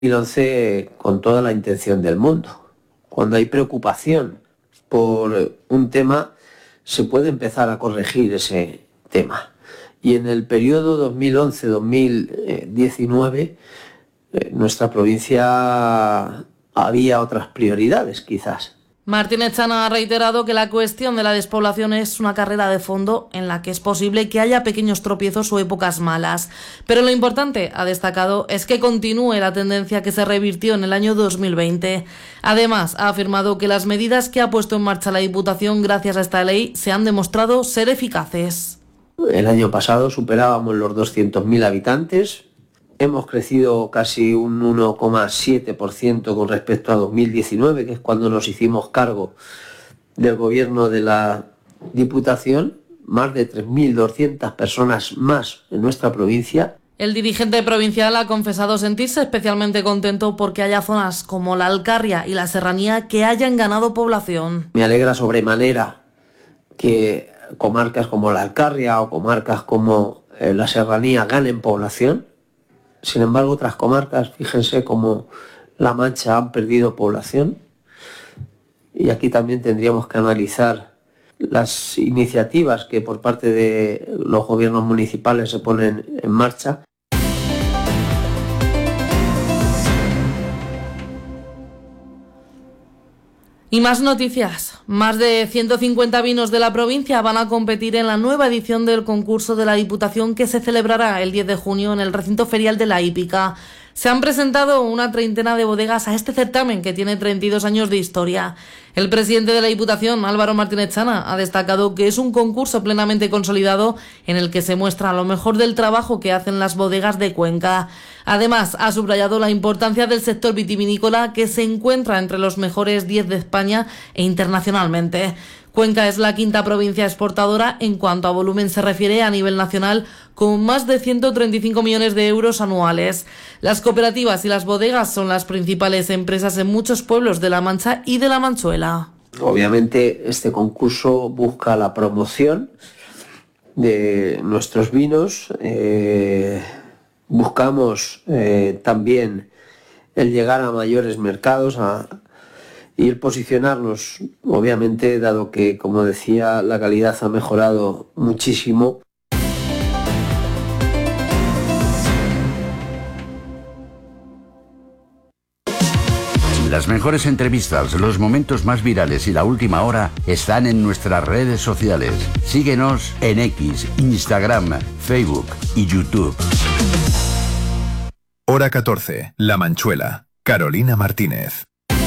2011 con toda la intención del mundo. Cuando hay preocupación por un tema, se puede empezar a corregir ese tema. Y en el periodo 2011-2019, nuestra provincia había otras prioridades, quizás. Martínez Chana ha reiterado que la cuestión de la despoblación es una carrera de fondo en la que es posible que haya pequeños tropiezos o épocas malas. Pero lo importante, ha destacado, es que continúe la tendencia que se revirtió en el año 2020. Además, ha afirmado que las medidas que ha puesto en marcha la Diputación gracias a esta ley se han demostrado ser eficaces. El año pasado superábamos los 200.000 habitantes. Hemos crecido casi un 1,7% con respecto a 2019, que es cuando nos hicimos cargo del gobierno de la Diputación. Más de 3.200 personas más en nuestra provincia. El dirigente provincial ha confesado sentirse especialmente contento porque haya zonas como la Alcarria y la Serranía que hayan ganado población. Me alegra sobremanera que comarcas como la Alcarria o comarcas como la Serranía ganen población. Sin embargo, otras comarcas, fíjense como La Mancha, han perdido población. Y aquí también tendríamos que analizar las iniciativas que por parte de los gobiernos municipales se ponen en marcha. Y más noticias. Más de 150 vinos de la provincia van a competir en la nueva edición del concurso de la Diputación que se celebrará el 10 de junio en el recinto ferial de la Hípica. Se han presentado una treintena de bodegas a este certamen que tiene 32 años de historia. El presidente de la Diputación, Álvaro Martínez Chana, ha destacado que es un concurso plenamente consolidado en el que se muestra lo mejor del trabajo que hacen las bodegas de Cuenca. Además, ha subrayado la importancia del sector vitivinícola que se encuentra entre los mejores 10 de España e internacionalmente. Cuenca es la quinta provincia exportadora en cuanto a volumen se refiere a nivel nacional, con más de 135 millones de euros anuales. Las cooperativas y las bodegas son las principales empresas en muchos pueblos de La Mancha y de La Manchuela. Obviamente este concurso busca la promoción de nuestros vinos. Buscamos también el llegar a mayores mercados, y el posicionarnos, obviamente, dado que, como decía, la calidad ha mejorado muchísimo. Las mejores entrevistas, los momentos más virales y la última hora están en nuestras redes sociales. Síguenos en X, Instagram, Facebook y YouTube. Hora 14, La Manchuela. Carolina Martínez.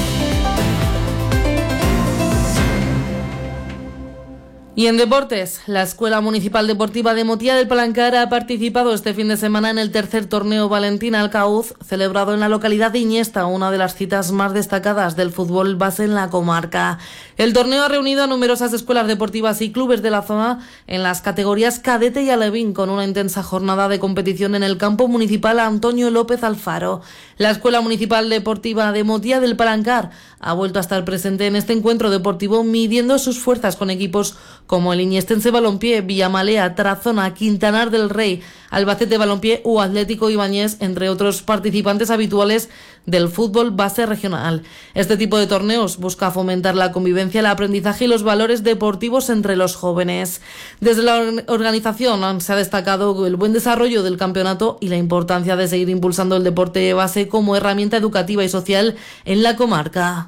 Y en deportes, la Escuela Municipal Deportiva de Motía del Palancar ha participado este fin de semana en el tercer torneo Valentín Alcauz, celebrado en la localidad de Iñesta, una de las citas más destacadas del fútbol base en la comarca. El torneo ha reunido a numerosas escuelas deportivas y clubes de la zona en las categorías cadete y alevín, con una intensa jornada de competición en el campo municipal Antonio López Alfaro. La Escuela Municipal Deportiva de Motía del Palancar ha vuelto a estar presente en este encuentro deportivo, midiendo sus fuerzas con equipos como el Iñestense Balompié, Villamalea, Tarazona, Quintanar del Rey, Albacete Balompié o Atlético Ibáñez, entre otros participantes habituales del fútbol base regional. Este tipo de torneos busca fomentar la convivencia, el aprendizaje y los valores deportivos entre los jóvenes. Desde la organización se ha destacado el buen desarrollo del campeonato y la importancia de seguir impulsando el deporte base como herramienta educativa y social en la comarca.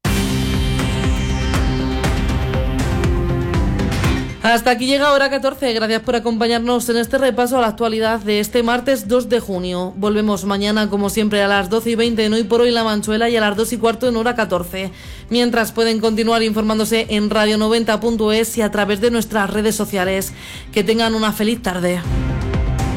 Hasta aquí llega Hora 14. Gracias por acompañarnos en este repaso a la actualidad de este martes 2 de junio. Volvemos mañana, como siempre, a las 12:20 en Hoy por Hoy La Manchuela y a las 2:15 en Hora 14. Mientras, pueden continuar informándose en radio90.es y a través de nuestras redes sociales. Que tengan una feliz tarde.